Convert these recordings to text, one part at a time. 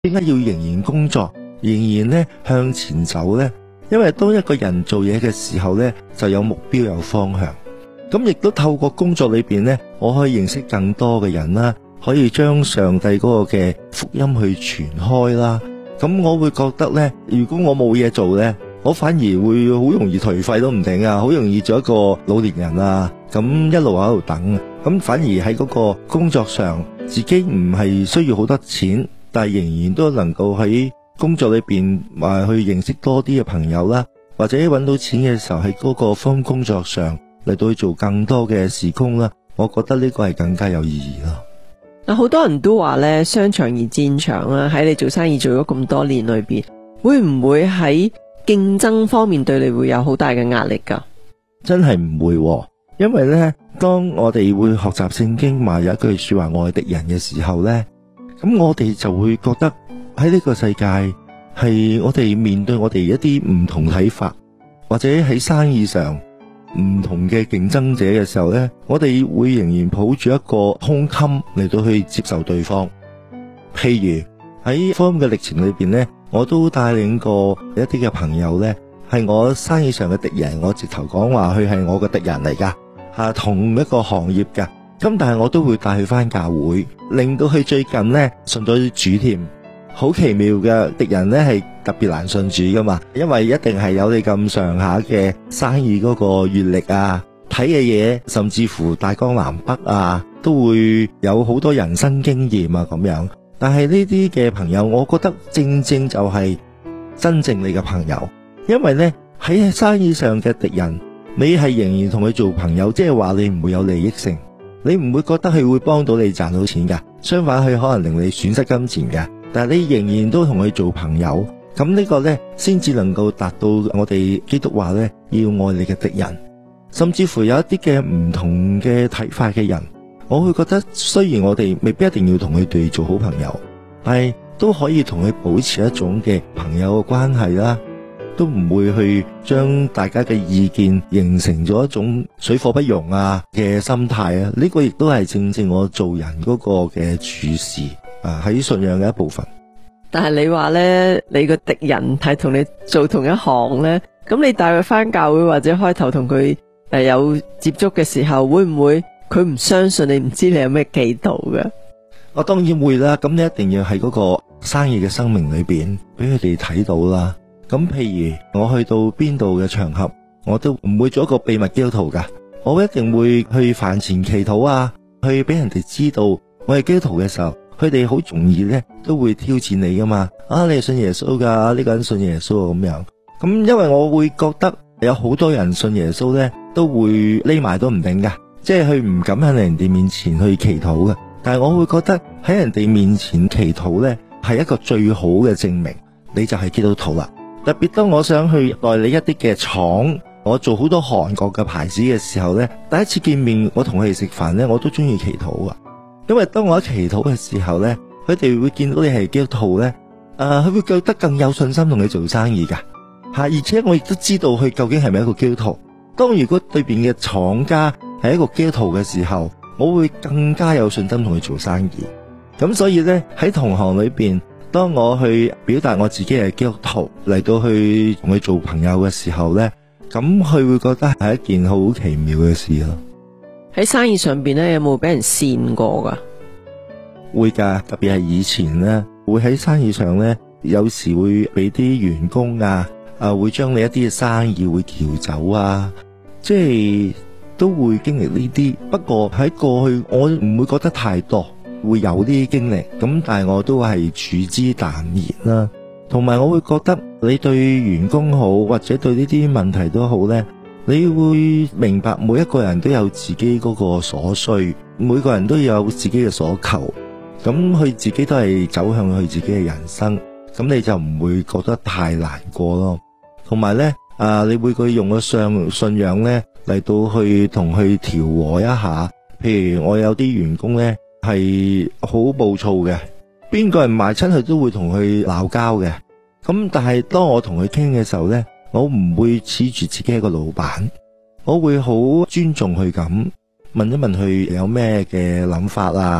點解要仍然工作，仍然咧向前走呢？因為當一個人做嘢嘅時候呢，就有目標有方向。咁亦都透過工作裏邊呢，我可以認識更多嘅人啦，可以將上帝嗰個嘅福音去傳開啦。咁我會覺得呢，如果我冇嘢做呢，我反而會好容易頹廢都唔定啊，好容易做一個老年人啊。咁一路喺度等，咁反而喺嗰個工作上，自己唔係需要好多錢，但係仍然都能夠喺工作裏邊去認識多啲嘅朋友啦，或者揾到錢嘅時候喺嗰個方工作上嚟到去做更多嘅事工啦。我覺得呢個係更加有意義咯。 嗱，好多人都話咧，商場如戰場啦，喺你做生意做咗咁多年裏邊，會唔會喺競爭方面對你會有好大嘅壓力噶？ 真係唔會喎。因為呢，當我哋會學習聖經話有一句說話愛敵人嘅時候呢，咁我哋就會覺得喺呢個世界係我哋面對我哋一啲唔同睇法，或者喺生意上唔同嘅競爭者嘅時候呢，我哋會仍然抱住一個胸襟嚟到去接受對方。譬如喺福音嘅歷程裏邊呢，我都帶領過一啲嘅朋友呢，係我生意上嘅敵人，我直頭講話佢係我嘅敵人嚟噶。同一個行業噶，咁但係我都會帶佢翻教會，令到佢最近呢信咗主添。好奇妙嘅，敵人呢係特別難信主噶嘛，因為一定係有你咁上下嘅生意嗰個閱歷啊，睇嘅嘢，甚至乎大江南北啊，都會有好多人生經驗啊咁樣。但係呢啲嘅朋友，我覺得正正就係真正你嘅朋友，因為呢喺生意上嘅敵人，你係仍然同佢做朋友，即係話你唔會有利益性，你唔會覺得佢會幫到你賺到錢噶，相反佢可能令你損失金錢噶，但係你仍然都同佢做朋友，咁呢個呢先至能夠達到我哋基督話呢，要愛你嘅敵人。甚至乎有一啲嘅唔同嘅睇法嘅人，我會覺得雖然我哋未必一定要同佢哋做好朋友，但係都可以同佢保持一種嘅朋友嘅關係啦，都唔會去將大家嘅意見形成咗一種水火不容啊嘅心態啊。呢個亦都係正正我做人嗰個嘅處事喺信仰嘅一部分。 但係你話呢，你個敵人係同你做同一行呢，咁你帶佢翻教會或者開頭同佢有接觸嘅時候，會唔會佢唔相信你，唔知你有咩企圖嘅？ 我當然會啦，咁你一定要喺嗰個生意嘅生命裏邊俾佢哋睇到啦。咁譬如我去到邊度嘅場合，我都唔會做一個秘密基督徒噶，我一定會去飯前祈禱啊，去俾人哋知道我係基督徒嘅時候，佢哋好容易呢都會挑戰你噶嘛。你係信耶穌噶，呢個人信耶穌咁樣。咁因為我會覺得有好多人信耶穌呢都會匿埋都唔定噶，即係佢唔敢喺人哋面前去祈禱嘅。但係我會覺得喺人哋面前祈禱呢係一個最好嘅證明，你就係基督徒啦。特別當我想去代理一啲嘅廠，我做好多韓國嘅牌子嘅時候呢，第一次見面我同佢哋食飯呢，我都中意祈禱啊。因為當我一祈禱嘅時候呢，佢哋會見到你係基督徒呢，佢會覺得更有信心同你做生意噶。而且我亦都知道佢究竟係咪一個基督徒。當如果對面嘅廠家係一個基督徒嘅時候，我會更加有信心同佢做生意。咁所以呢，喺同行裏邊，當我去表達我自己係基督徒嚟到去同佢做朋友嘅時候呢，咁佢會覺得係一件好奇妙嘅事咯。 喺生意上邊呢，有冇俾人跣過噶？ 會噶，特別係以前呢，會喺生意上呢，有時會俾啲員工會將你一啲嘅生意會調走啊，即係都會經歷呢啲。不過喺過去我唔會覺得太多。會有啲經歷，咁但係我都係處之淡然啦。同埋我會覺得你對員工好，或者對呢啲問題都好呢，你會明白每一個人都有自己嗰個所需，每個人都有自己嘅所求，咁佢自己都係走向佢自己嘅人生，咁你就唔會覺得太難過咯。同埋呢，你會佢用個信仰呢嚟到去同佢調和一下。譬如我有啲員工呢係好暴躁嘅，邊個人埋親佢都會同佢鬧交嘅。咁但係當我同佢傾嘅時候呢，我唔會恃住自己係個老闆，我會好尊重佢咁問一問佢有咩嘅諗法啊，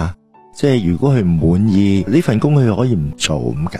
即係如果佢唔滿意呢份工，佢可以唔做唔緊